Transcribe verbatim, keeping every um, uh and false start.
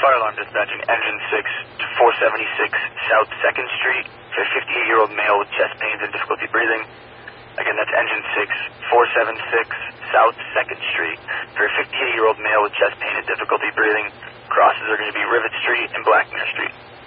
fire alarm dispatching engine six to four seventy-six South second Street for a fifty-eight-year-old male with chest pains and difficulty breathing. Again, that's engine six, four seventy-six South second Street for a fifty-eight-year-old male with chest pain and difficulty breathing. Crosses are going to be Rivet Street and Blackmere Street.